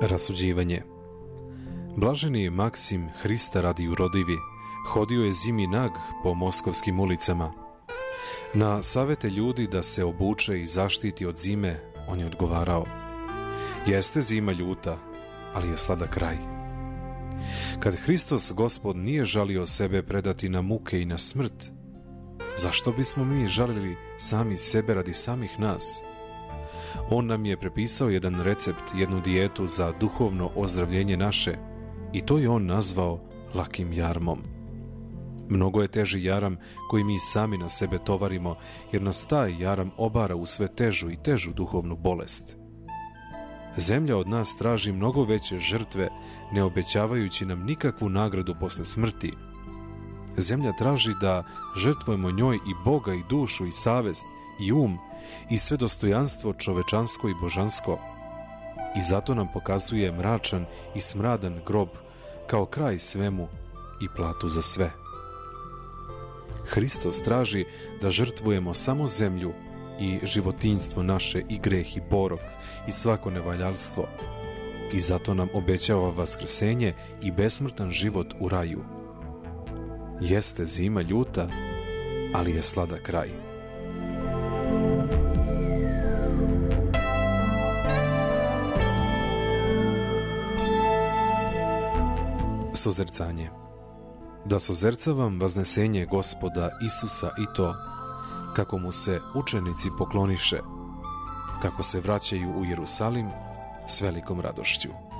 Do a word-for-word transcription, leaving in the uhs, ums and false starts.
Rasuđivanje. Blaženi Maksim Hrista radi urodivi hodio je zimi nag po moskovskim ulicama. Na savete ljudi da se obuče i zaštiti od zime, on je odgovarao: jeste zima ljuta, ali je sladak kraj. Kad Hristos Gospod nije žalio sebe predati na muke i na smrt, zašto bismo mi žalili sami sebe radi samih nas? On nam je prepisao jedan recept, jednu dijetu za duhovno ozdravljenje naše, i to je on nazvao lakim jarmom. Mnogo je teži jaram koji mi sami na sebe tovarimo, jer nas taj jaram obara u sve težu i težu duhovnu bolest. Zemlja od nas traži mnogo veće žrtve, ne obećavajući nam nikakvu nagradu posle smrti. Zemlja traži da žrtvujemo njoj i Boga i dušu i savest i um i sve dostojanstvo čovečansko i božansko. I zato nam pokazuje mračan i smradan grob kao kraj svemu i platu za sve. Hristos traži da žrtvujemo samo zemlju i životinjstvo naše i greh i porok i svako nevaljalstvo. I zato nam obećava vaskrsenje i besmrtan život u raju. Jeste zima ljuta, ali je sladak kraj. Sozercanje. Da sozercavam vaznesenje Gospoda Isusa i to, kako mu se učenici pokloniše, kako se vraćaju u Jerusalim s velikom radošću.